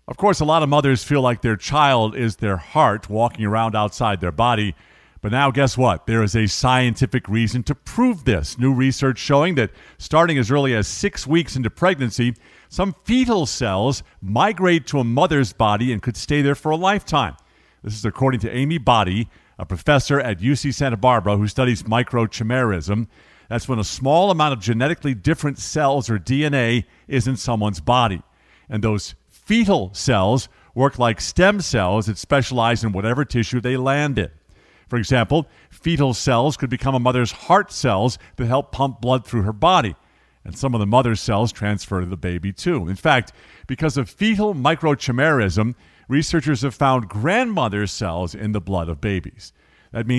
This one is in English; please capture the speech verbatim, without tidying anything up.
Of course, a lot of mothers feel like their child is their heart walking around outside their body. But now, guess what? There is a scientific reason to prove this. New research showing that starting as early as six weeks into pregnancy, some fetal cells migrate to a mother's body and could stay there for a lifetime. This is according to Amy Boddy, a professor at U C Santa Barbara who studies microchimerism. That's when a small amount of genetically different cells or D N A is in someone's body. And those fetal cells work like stem cells that specialize in whatever tissue they land in. For example, fetal cells could become a mother's heart cells that help pump blood through her body. And some of the mother's cells transfer to the baby too. In fact, because of fetal microchimerism, researchers have found grandmother's cells in the blood of babies. That means